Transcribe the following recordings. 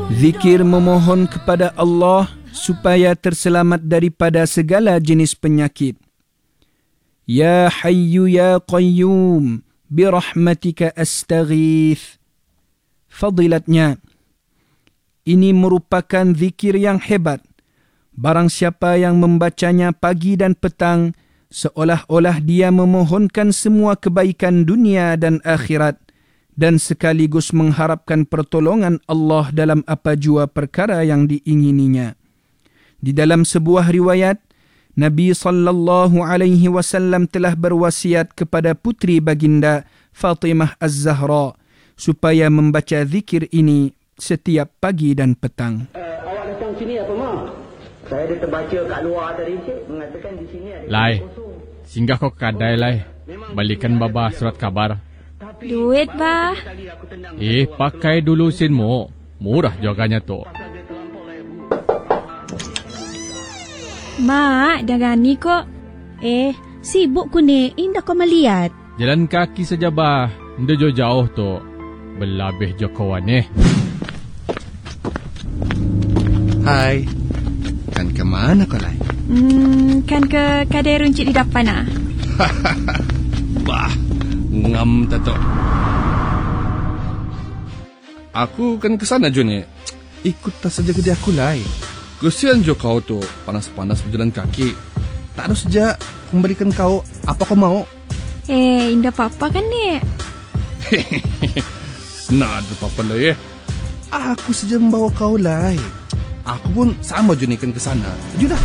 Zikir memohon kepada Allah supaya terselamat daripada segala jenis penyakit. Ya Hayyu Ya Qayyum birahmatika astaghith. Fadilatnya, ini merupakan zikir yang hebat. Barang siapa yang membacanya pagi dan petang, seolah-olah dia memohonkan semua kebaikan dunia dan akhirat, dan sekaligus mengharapkan pertolongan Allah dalam apa jua perkara yang diingininya. Di dalam sebuah riwayat, Nabi SAW telah berwasiat kepada putri baginda Fatimah Az-Zahra supaya membaca zikir ini setiap pagi dan petang. Awak datang sini apa, Mak? Saya ada terbaca kat luar tadi, Cik, mengatakan di sini ada... Lai, singgah kau ke kedai, Lai. Balikan Baba surat khabar. Duit, Bah. Pakai dulu sinmu. Murah jaganya tu. Mak, dah gani kok. Sibuk ku ni. Indah kau melihat. Jalan kaki saja, Bah. Nda jauh tu. Belabih jo kawan ni. Hai. Kan ke mana kau, Lai? Kan ke kedai runcit di depan ah. Bah, ngam tato. Aku kan ke sana jo ni. Ikut tas saja ke dia aku, Lai. Kesian jo kau tu panas-panas berjalan kaki. Tak ada sejak memberikan kau apa kau mau. Indah apa-apa kan ni? Nah, ada apa-apa lah Aku saja membawa kau, Lai. Aku pun sama jo ni kan ke sana. Sudah.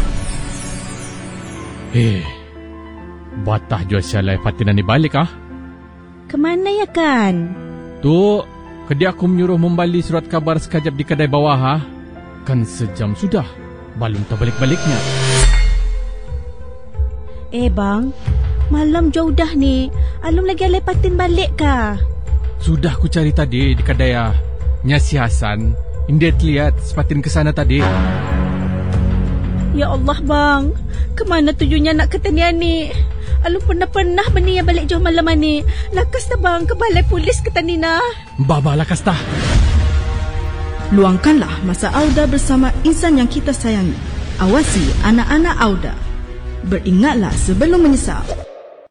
Batah jo Syalai Fatina ni balik ah. Kemana ya kan? Tu, kedai aku menyuruh membali surat khabar sekejap di kedai bawah ha. Kan sejam sudah. Belum terbalik-baliknya. Bang, malam jauh dah ni. Alum lagi alai patin balik kah? Sudah ku cari tadi di kedai ah. Nyasi Hasan, India terlihat sepatin ke sana tadi. Ya Allah, Bang. Kemana tujuannya nak ketanian ni? Alum pernah bani yang balik jauh malam ni. Lakas dah, Bang, ke balai polis ketanina. Baba lakas dah. Luangkanlah masa Auda bersama insan yang kita sayangi. Awasi anak-anak Auda. Beringatlah sebelum menyesal.